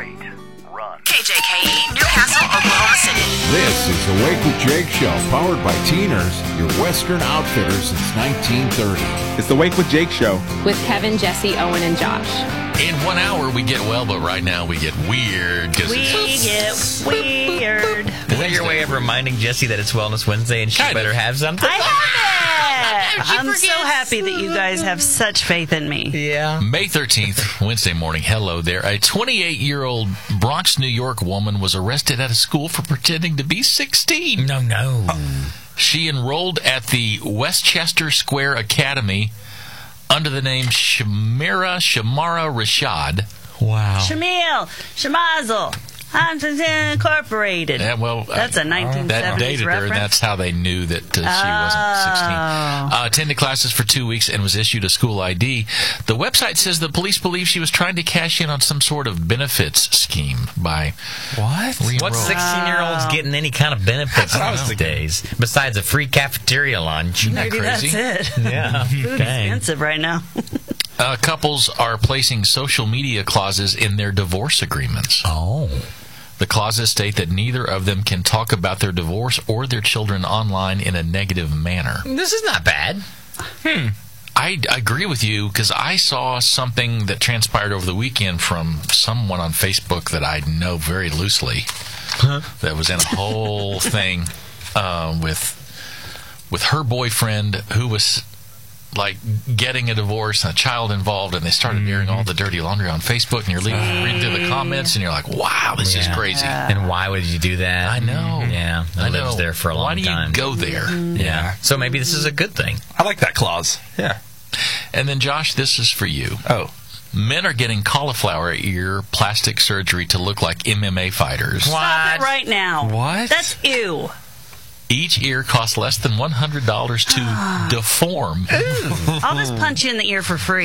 straight. Run. KJKE, Newcastle, Oklahoma City. This is the Wake with Jake Show, powered by Teeners, your Western outfitter since 1930. It's the Wake with Jake Show. With Kevin, Jesse, Owen, and Josh. In 1 hour, we get well, but right now we get weird. We get weird. Is that your way of reminding Jesse that it's Wellness Wednesday and she better have something? I have it! I'm so happy that you guys have such faith in me. Yeah. May 13th, Wednesday morning. Hello there. A 28-year-old Bronx, New York woman was arrested at a school for pretending to be 16. No. She enrolled at the Westchester Square Academy under the name Shamara Rashad. Wow. Shamil, Shamazel, I'm Incorporated. Yeah, well, that's a 1970s that dated reference. her, and that's how they knew that she wasn't 16. Attended classes for 2 weeks and was issued a school ID. The website says the police believe she was trying to cash in on some sort of benefits scheme by What 16-year-old's getting any kind of benefits these days besides a free cafeteria lunch? Isn't that Maybe crazy? that's it. Yeah. Food's expensive right now. Couples are placing social media clauses in their divorce agreements. Oh. The clauses state that neither of them can talk about their divorce or their children online in a negative manner. This is not bad. I agree with you, because I saw something that transpired over the weekend from someone on Facebook that I know very loosely that was in a whole thing with her boyfriend who was like getting a divorce and a child involved, and they started airing all the dirty laundry on Facebook, and you're reading through the comments, and you're like, wow, this is crazy. And why would you do that? I know. Yeah. I It know. lives there for a long Why do you time. go there? Yeah. So maybe this is a good thing. I like that clause. Yeah. And then, Josh, this is for you. Oh. Men are getting cauliflower ear plastic surgery to look like MMA fighters. Stop it right now. What? That's ew. Each ear costs less than $100 to deform. I'll just punch you in the ear for free.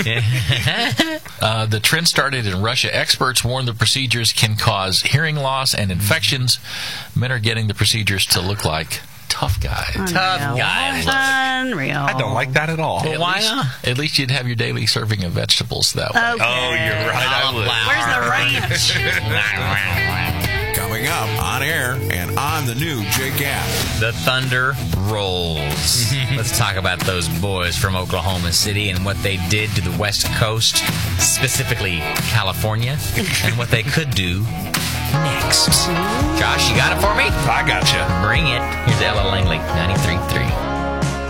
The trend started in Russia. Experts warn the procedures can cause hearing loss and infections. Men are getting the procedures to look like tough guys. Tough guy look. Unreal. I don't like that at all. At why least- not? At least you'd have your daily serving of vegetables that way. Okay. Oh, you're right. I would. Where's the ranch? Coming up on air and on the new Jake app. The Thunder rolls. Let's talk about those boys from Oklahoma City and what they did to the West Coast, specifically California, and what they could do next. Josh, you got it for me? I gotcha. Bring it. Here's Ella Langley, 93.3.